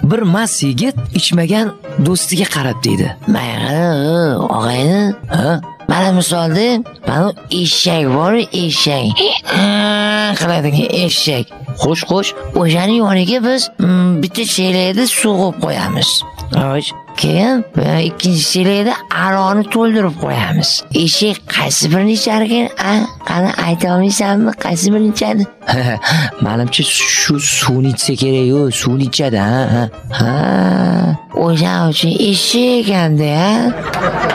Bir mast yigit ichmagan do'stiga qarab deydi: "Mayli, og'ayni, mana misolda, mana eshak bor, eshak. Qiladigan eshak. Xo'sh, o'shaning yoniga biz bitta chelakda suv qo'yib qo'yamiz. Xo'sh, keyin ikkinchi chelakda aroni to'ldirib qo'yamiz. Eshak qaysi birini ichar ekan? Qani ayta olmaysanmi, qaysi birini ichadi?" Menimcha shu suvni ichsa kerak-ku, suvni ichadi, ha. O'sha uchun eshak ekanda,